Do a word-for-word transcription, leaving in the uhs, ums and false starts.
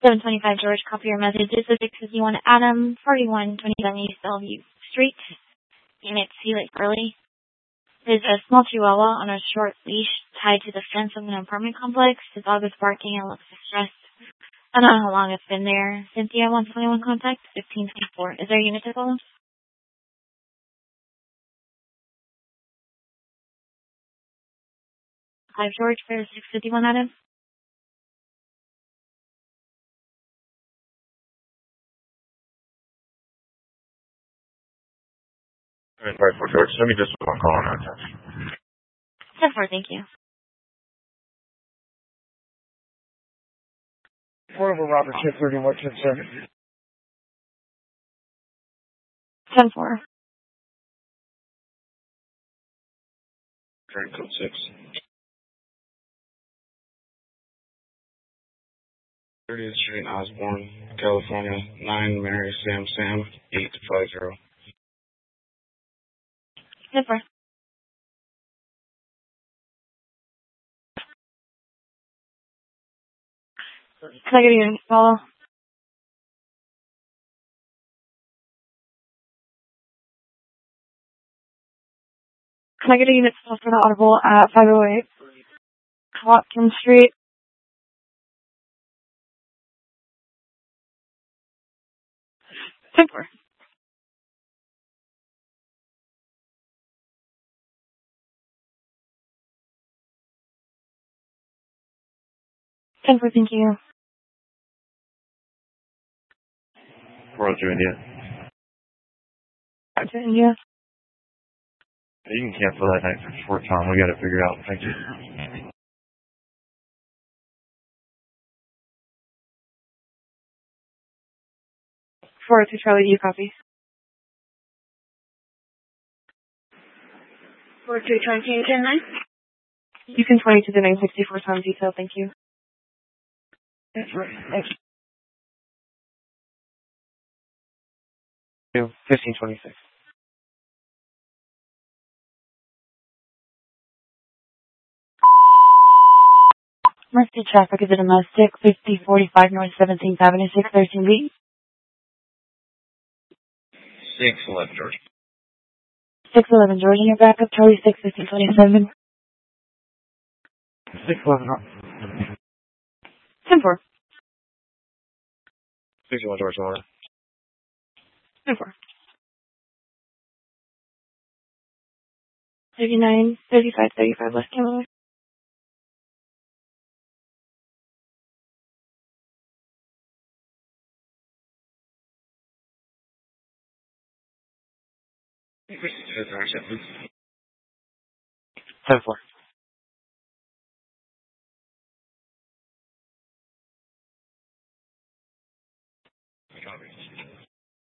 seven twenty-five George, copy your message. This is six fifty-one Adam, forty-one twenty-seven East Bellevue Street, Unit C, Lake Burley. There's a small chihuahua on a short leash tied to the fence of an apartment complex. The dog is barking and looks distressed. I don't know how long it's been there. Cynthia one twenty-one contact, fifteen twenty-four. Is there a unit to call? five George, for six fifty-one Adam. Right, for George. Send me just one call on that text. ten four, thank you. Portable Robert Chip thirty-one ten seven. ten four. Current code six. thirtieth Street, Osborne, California, nine Mary Sam Sam, eight five zero. ten four. Can I get a unit to follow? Can I get a unit to follow for the audible at five oh eight Watkins Street? ten four. ten four, thank you. Roger, India. Roger, India. You can cancel that night for short time. We got it figured out. Thank you. four oh two Charlie, you copy? four two twenty ten nine. You can twenty to the nine sixty-four time detail, thank you. That's right. Thanks. fifteen twenty-six. Mercy traffic is a domestic, fifty forty-five North seventeenth Avenue, six thirteen B. six eleven, George. six eleven George, and your backup, Charlie six fifteen twenty-seven. six eleven. ten four. six eleven, George, order. ten four. thirty-nine, thirty-five, thirty-five West Camilla. ten four.